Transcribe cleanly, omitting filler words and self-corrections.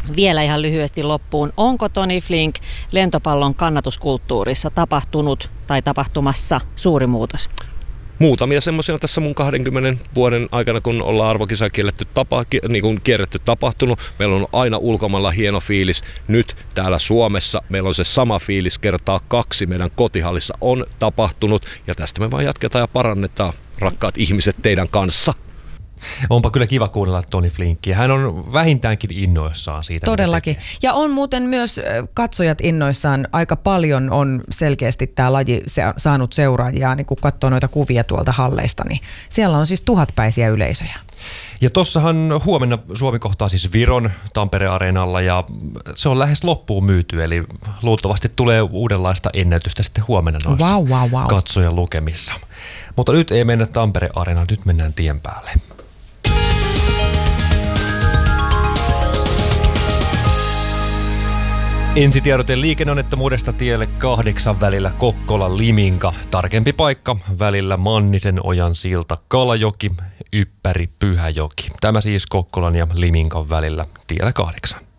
Vielä ihan lyhyesti loppuun. Onko Toni Flink lentopallon kannatuskulttuurissa tapahtunut tai tapahtumassa suuri muutos? Muutamia semmoisia on tässä mun 20 vuoden aikana, kun ollaan arvokisa kierretty tapahtunut. Meillä on aina ulkomailla hieno fiilis. Nyt täällä Suomessa meillä on se sama fiilis kertaa 2. Meidän kotihallissa on tapahtunut ja tästä me vaan jatketaan ja parannetaan, rakkaat ihmiset, teidän kanssa. Onpa kyllä kiva kuunnella Toni Flinkkiä. Hän on vähintäänkin innoissaan siitä. Todellakin. Ja on muuten myös katsojat innoissaan. Aika paljon on selkeästi tämä laji saanut seuraajia, niin kun katsoo noita kuvia tuolta halleista, niin siellä on siis 1000-päisiä yleisöjä. Ja tossahan huomenna Suomi kohtaa siis Viron Tampere-areenalla ja se on lähes loppuun myyty, eli luultavasti tulee uudenlaista ennätystä sitten huomenna noissa katsojan lukemissa. Mutta nyt ei mennä Tampere-areenaan, nyt mennään tien päälle. Ensitiedote liikenneonnettomuudesta tielle 8 välillä Kokkola-Liminka. Tarkempi paikka välillä Mannisen ojan silta Kalajoki, Yppäri Pyhäjoki. Tämä siis Kokkolan ja Liminkan välillä tiellä 8.